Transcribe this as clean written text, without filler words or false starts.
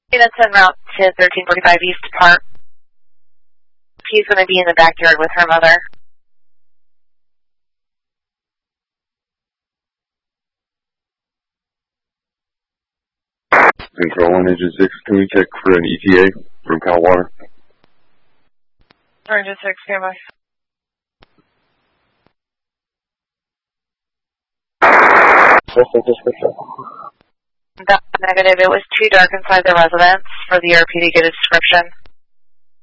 That's en route to 1345 East Park. He's going to be in the backyard with her mother. Control 1, Engine 6, can we check for an ETA from Calwater? Engine 6, standby. What's the description? That's negative. It was too dark inside the residence for the ERP to get a description.